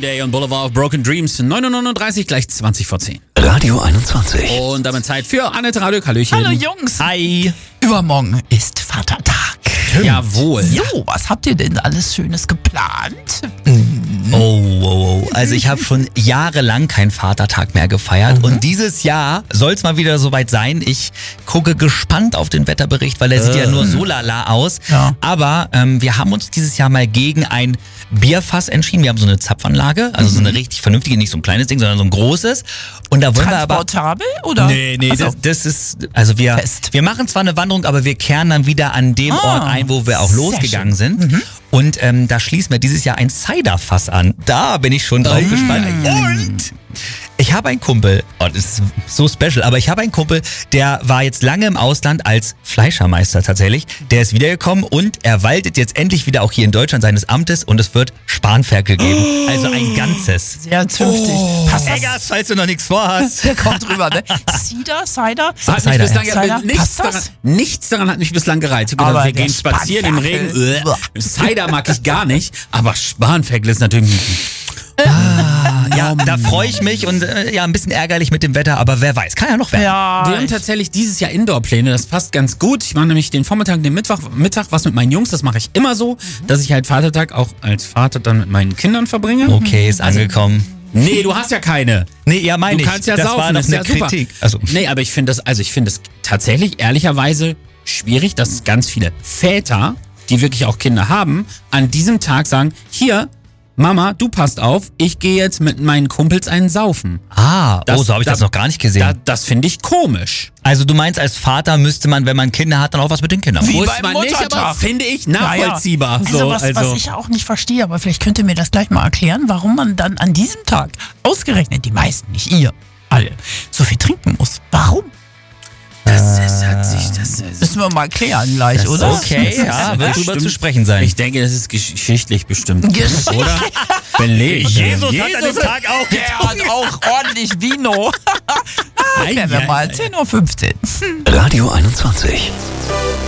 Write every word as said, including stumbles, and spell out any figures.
Day und Boulevard of Broken Dreams. neun Uhr neununddreißig, gleich zwanzig vor zehn. Radio einundzwanzig. Und damit Zeit für Annette Radio. Hallöchen. Hallo Jungs. Hi. Übermorgen ist Vatertag. Jawohl. So, was habt ihr denn alles Schönes geplant? Oh, oh, oh. Also ich habe schon jahrelang keinen Vatertag mehr gefeiert. Mhm. Und dieses Jahr soll es mal wieder soweit sein. Ich gucke gespannt auf den Wetterbericht, weil er äh. sieht ja nur so lala aus. Ja. Aber ähm, wir haben uns dieses Jahr mal gegen ein Bierfass entschieden. Wir haben so eine Zapfanlage, also mhm. so eine richtig vernünftige, nicht so ein kleines Ding, sondern so ein großes. Und da wollen wir aber... Transportabel, oder? Nee, nee, also, das, das ist... Also wir, wir machen zwar eine Wanderung, aber wir kehren dann wieder an dem ah, Ort ein, wo wir auch losgegangen sind. Mhm. Und ähm, da schließen wir dieses Jahr ein Ciderfass an. Da bin ich schon drauf mmh. gespannt. Und ich habe einen Kumpel, oh, das ist so special, aber ich habe einen Kumpel, der war jetzt lange im Ausland als Fleischermeister tatsächlich. Der ist wiedergekommen und er waltet jetzt endlich wieder auch hier in Deutschland seines Amtes und es wird Spanferkel geben. Oh. Also ein ganzes. Sehr zünftig. Oh. Passt das? Eggers, falls du noch nichts vorhast. Der kommt drüber, ne? Cider, Cider? Hat Cider, mich bislang, ja. Cider? Nichts, daran, nichts daran hat mich bislang gereizt. Ich habe gedacht, wir gehen spazieren im Regen. Cider mag ich gar nicht, aber Spanferkel ist natürlich... Ah, ja, da freue ich mich und äh, ja, ein bisschen ärgerlich mit dem Wetter, aber wer weiß, kann ja noch werden. Ja, wir haben tatsächlich dieses Jahr Indoor-Pläne, das passt ganz gut. Ich mache nämlich den Vormittag, den Mittwoch, Mittag was mit meinen Jungs, das mache ich immer so, mhm. dass ich halt Vatertag auch als Vater dann mit meinen Kindern verbringe. Okay, ist also, angekommen. Nee, du hast ja keine. Nee, ja, meine ich. Du kannst ja das saufen, war das ist ja super. Kritik. Also. Nee, aber ich finde das, also ich finde es tatsächlich ehrlicherweise schwierig, dass ganz viele Väter, die wirklich auch Kinder haben, an diesem Tag sagen, hier, Mama, du passt auf, ich gehe jetzt mit meinen Kumpels einen saufen. Ah, das, oh, so habe ich das, das noch gar nicht gesehen. Da, das finde ich komisch. Also du meinst, als Vater müsste man, wenn man Kinder hat, dann auch was mit den Kindern machen? Wie Muss beim man nicht, aber finde ich nachvollziehbar. Ja, ja. Also, so, was, also was ich auch nicht verstehe, aber vielleicht könnt ihr mir das gleich mal erklären, warum man dann an diesem Tag, ausgerechnet die meisten, nicht ihr, alle, so viel trinken muss. Warum? Das, das hat sich, das, das müssen wir mal klären gleich, das oder? Okay, ja, wird drüber zu sprechen sein. Ich denke, das ist geschichtlich bestimmt, Geschichtlich. oder? Belegt. Jesus, Jesus hat an dem Tag auch Der hat auch ordentlich Vino. Klären wir mal, zehn Uhr fünfzehn. Radio einundzwanzig.